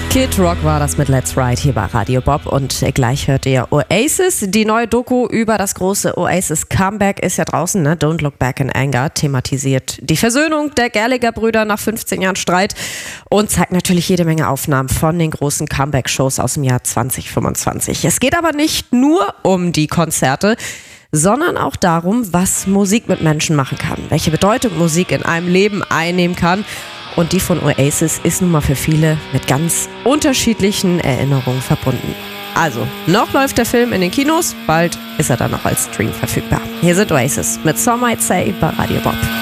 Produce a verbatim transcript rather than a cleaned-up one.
Kid Rock war das mit Let's Ride hier bei Radio Bob und gleich hört ihr Oasis. Die neue Doku über das große Oasis-Comeback ist ja draußen, ne? Don't Look Back in Anger thematisiert die Versöhnung der Gallagher-Brüder nach fünfzehn Jahren Streit und zeigt natürlich jede Menge Aufnahmen von den großen Comeback-Shows aus dem Jahr zwanzig fünfundzwanzig. Es geht aber nicht nur um die Konzerte, sondern auch darum, was Musik mit Menschen machen kann, welche Bedeutung Musik in einem Leben einnehmen kann. Und die von Oasis ist nun mal für viele mit ganz unterschiedlichen Erinnerungen verbunden. Also, noch läuft der Film in den Kinos, bald ist er dann auch als Stream verfügbar. Hier sind Oasis mit Some Might Say bei Radio Bob.